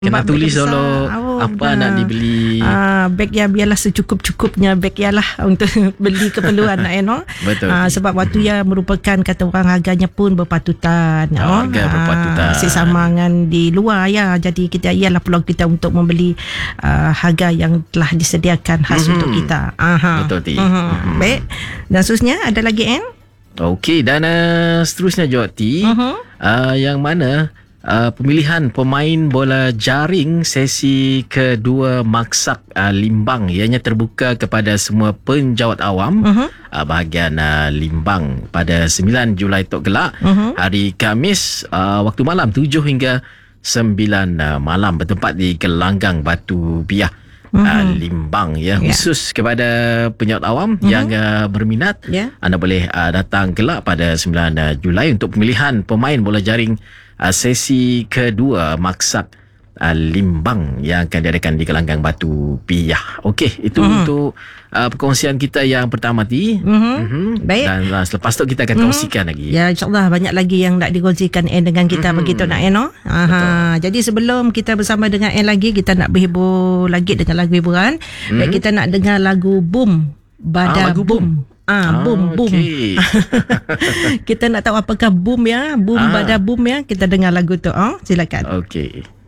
Kena tulis dulu apa nak dibeli. Beg yang biarlah secukup-cukupnya, beg ialah untuk beli keperluan nak Betul. sebab waktu ya merupakan kata orang harganya pun berpatutan. Harga berpatutan. Sesama dengan di luar ya. Jadi kita ialah peluang kita untuk membeli harga yang telah disediakan khas untuk kita. Betul ti. Baik. Dan seterusnya ada lagi Okey, dan seterusnya Joti, yang mana pemilihan pemain bola jaring sesi kedua Maksak Limbang ianya terbuka kepada semua penjawat awam bahagian Limbang pada 9 Julai tok gelak hari Khamis waktu malam 7 hingga 9 malam bertempat di Gelanggang Batu Biah Limbang ya. Khusus kepada penjawat awam yang berminat, anda boleh datang gelak pada 9 Julai untuk pemilihan pemain bola jaring sesi kedua Maksak Limbang yang akan diadakan di Gelanggang Batu Biah. Okey, itu untuk perkongsian kita yang pertama ti. Baik. Dan selepas tu kita akan kongsikan lagi. Ya, insyaAllah banyak lagi yang nak dikongsikan dengan kita begitu nak Jadi sebelum kita bersama dengan lagi, kita nak berhibur lagi dengan lagu hiburan. Baik, kita nak dengar lagu Boom Bada lagu Boom. Boom. Okay. Kita nak tahu apakah boom ya, boom bada boom ya. Kita dengar lagu tu. Silakan. Okey.